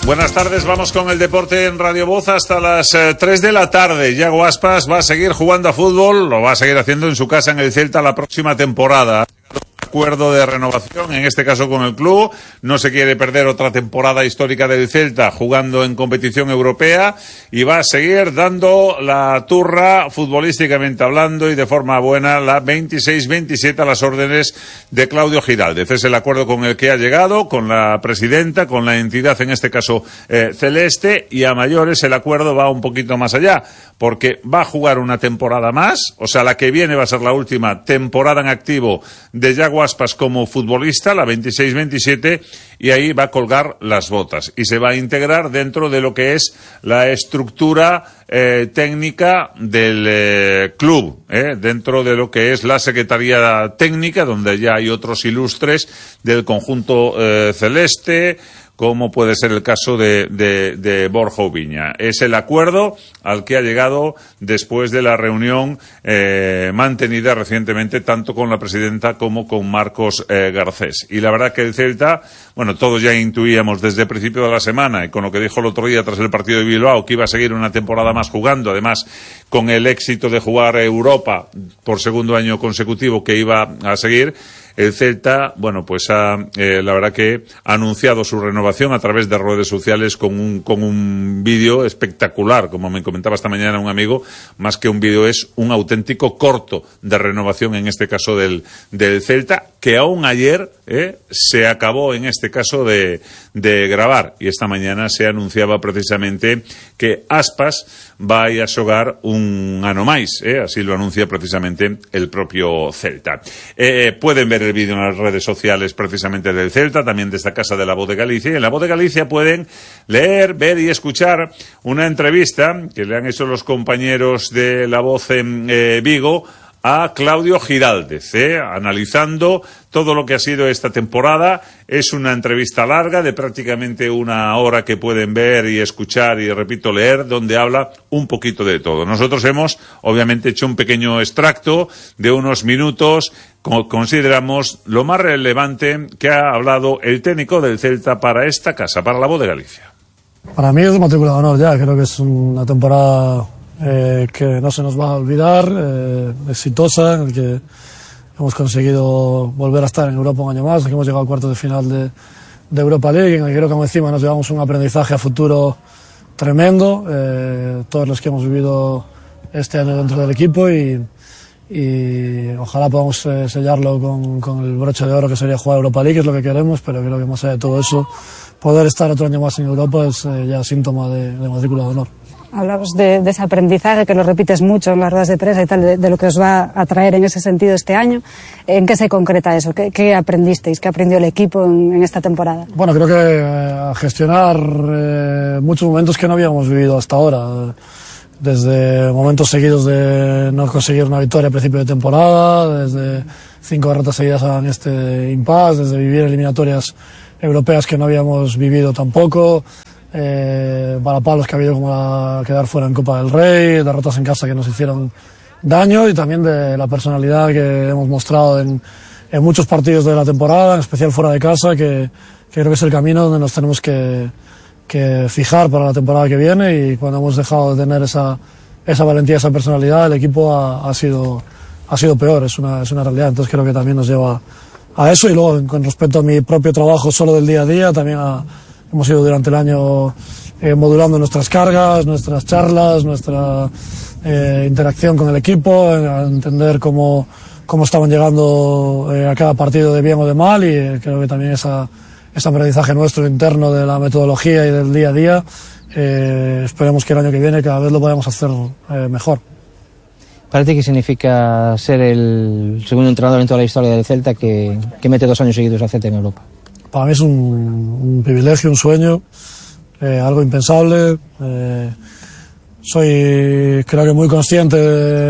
Buenas tardes, vamos con el deporte en Radio Voz hasta las 3 de la tarde. Yago Aspas va a seguir jugando a fútbol, lo va a seguir haciendo en su casa en el Celta la próxima temporada. Acuerdo de renovación, en este caso con el club, no se quiere perder otra temporada histórica del Celta jugando en competición europea y va a seguir dando la turra futbolísticamente hablando y de forma buena la 26-27 a las órdenes de Claudio Giraldez. Es el acuerdo con el que ha llegado, con la presidenta, con la entidad en este caso celeste, y a mayores el acuerdo va un poquito más allá, porque va a jugar una temporada más, o sea, la que viene va a ser la última temporada en activo de Yago Aspas como futbolista, la 26-27, y ahí va a colgar las botas y se va a integrar dentro de lo que es la estructura técnica del club, dentro de lo que es la Secretaría Técnica, donde ya hay otros ilustres del conjunto celeste, como puede ser el caso de Borja Ubiña. Es el acuerdo al que ha llegado después de la reunión mantenida recientemente tanto con la presidenta como con Marcos Garcés. Y la verdad que el Celta, bueno, todos ya intuíamos desde el principio de la semana, y con lo que dijo el otro día tras el partido de Bilbao, que iba a seguir una temporada más jugando, además con el éxito de jugar Europa por segundo año consecutivo que iba a seguir. El Celta, bueno, pues ha, la verdad que ha anunciado su renovación a través de redes sociales con un vídeo espectacular, como me comentaba esta mañana un amigo, más que un vídeo es un auténtico corto de renovación, en este caso del Celta, que aún ayer se acabó en este caso de grabar, y esta mañana se anunciaba precisamente que Aspas va a xogar un ano máis, así lo anuncia precisamente el propio Celta. Pueden ver el vídeo en las redes sociales precisamente del Celta, también de esta casa de La Voz de Galicia, y en La Voz de Galicia pueden leer, ver y escuchar una entrevista que le han hecho los compañeros de La Voz en Vigo a Claudio Giraldez, analizando todo lo que ha sido esta temporada. Es una entrevista larga de prácticamente una hora que pueden ver y escuchar y, repito, leer, donde habla un poquito de todo. Nosotros hemos, obviamente, hecho un pequeño extracto de unos minutos, como consideramos lo más relevante que ha hablado el técnico del Celta para esta casa, para La Voz de Galicia. Para mí es un matrícula de honor ya, creo que es una temporada que no se nos va a olvidar, exitosa, en el que hemos conseguido volver a estar en Europa un año más, que hemos llegado al cuarto de final de Europa League, en el que creo que encima nos llevamos un aprendizaje a futuro tremendo, todos los que hemos vivido este año dentro del equipo, y ojalá podamos sellarlo con el broche de oro que sería jugar Europa League, que es lo que queremos, pero creo que más allá de todo eso, poder estar otro año más en Europa es ya síntoma de matrícula de honor. Hablabas de ese aprendizaje que lo repites mucho en las ruedas de prensa y tal, de lo que os va a traer en ese sentido este año. ¿En qué se concreta eso? ¿Qué aprendisteis? ¿Qué aprendió el equipo en esta temporada? Bueno, creo que a gestionar muchos momentos que no habíamos vivido hasta ahora. Desde momentos seguidos de no conseguir una victoria a principio de temporada, desde 5 derrotas seguidas en este impasse, desde vivir eliminatorias europeas que no habíamos vivido tampoco, valapalos que ha habido como quedar fuera en Copa del Rey, derrotas en casa que nos hicieron daño, y también de la personalidad que hemos mostrado en muchos partidos de la temporada, en especial fuera de casa, que creo que es el camino donde nos tenemos que fijar para la temporada que viene, y cuando hemos dejado de tener esa valentía, esa personalidad, el equipo ha sido peor, es una realidad. Entonces creo que también nos lleva a eso, y luego con respecto a mi propio trabajo solo del día a día, también hemos ido durante el año modulando nuestras cargas, nuestras charlas, nuestra interacción con el equipo, a entender cómo estaban llegando a cada partido de bien o de mal, y creo que también ese aprendizaje nuestro interno de la metodología y del día a día, esperemos que el año que viene cada vez lo podamos hacer mejor. ¿Para ti qué significa ser el segundo entrenador en toda la historia del Celta que mete 2 años seguidos al Celta en Europa? Para mí es un privilegio, un sueño, algo impensable. Soy, creo que, muy consciente de